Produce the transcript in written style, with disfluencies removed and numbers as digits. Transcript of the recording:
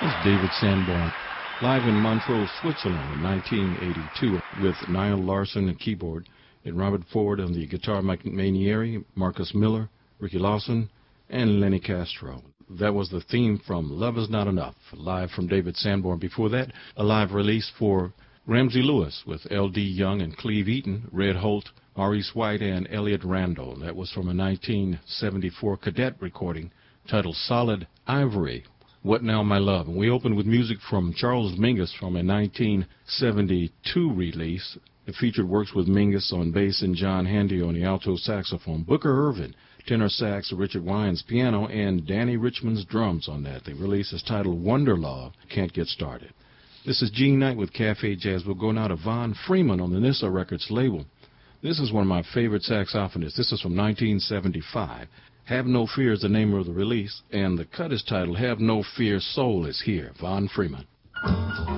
David Sanborn, live in Montreux, Switzerland in 1982 with Niall Larson on keyboard and Robert Ford on the guitar Manieri, Marcus Miller, Ricky Lawson, and Lenny Castro. That was the theme from Love Is Not Enough, live from David Sanborn. Before that, a live release for Ramsey Lewis with L.D. Young and Cleve Eaton, Red Holt, Maurice White, and Elliot Randall. That was from a 1974 cadet recording titled Solid Ivory, What Now My Love. And we opened with music from Charles Mingus from a 1972 release. It featured works with Mingus on bass and John Handy on the alto saxophone, Booker Ervin, tenor sax, Richard Wines piano, and Danny Richmond's drums on that. The release is titled Wonder Love, Can't Get Started. This is Gene Knight with Cafe Jazz. We'll go now to Von Freeman on the Nissa Records label. This is one of my favorite saxophonists. This is from 1975. Have No Fear is the name of the release, and the cut is titled Have No Fear, Soul is Here. Von Freeman.